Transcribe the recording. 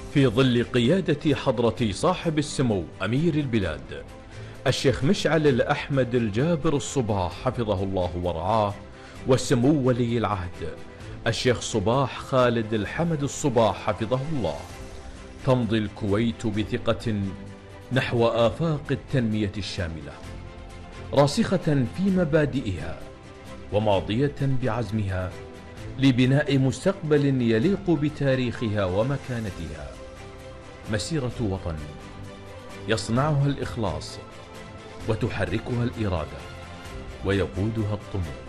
في ظل قيادة حضرة صاحب السمو أمير البلاد الشيخ مشعل الأحمد الجابر الصباح حفظه الله ورعاه، والسمو ولي العهد الشيخ صباح خالد الحمد الصباح حفظه الله، تمضي الكويت بثقة نحو آفاق التنمية الشاملة، راسخة في مبادئها وماضية بعزمها لبناء مستقبل يليق بتاريخها ومكانتها. مسيرة وطن يصنعها الإخلاص وتحركها الإرادة ويقودها الطموح.